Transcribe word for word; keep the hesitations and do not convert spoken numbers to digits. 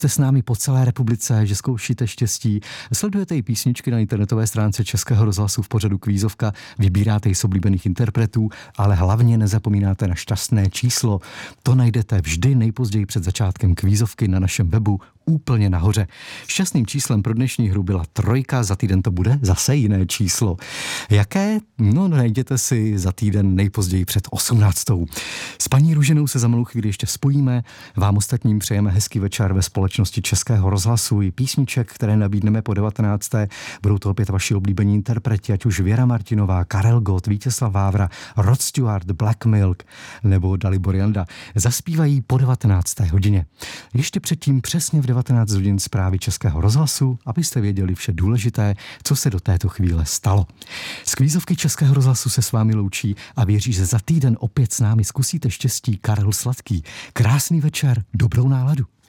jste s námi po celé republice, že zkoušíte štěstí, sledujete i písničky na internetové stránce Českého rozhlasu v pořadu Kvízovka, vybíráte i z oblíbených interpretů, ale hlavně nezapomínáte na šťastné číslo. To najdete vždy nejpozději před začátkem Kvízovky na našem webu úplně nahoře. Šťastným číslem pro dnešní hru byla trojka, za týden to bude zase jiné číslo. Jaké? No, najděte si za týden nejpozději před osmnáctou. S paní Růženou se za malou chvíli ještě spojíme. Vám ostatním přejeme hezký večer ve společnosti Českého rozhlasu i písniček, které nabídneme po devatenácté. Budou to opět vaši oblíbení interpreti, ať už Věra Martinová, Karel Gott, Vítězslav Vávra, Rod Stewart, Black Milk nebo Dalibor Janda. Zaspívají po devatenácté hodině. Ještě předtím přesně v devatenáct hodin zprávy Českého rozhlasu, abyste věděli vše důležité, co se do této chvíle stalo. Z Kvízovky Českého rozhlasu se s vámi loučí a věří, že za týden opět s námi zkusíte štěstí Karel Sladký. Krásný večer, dobrou náladu.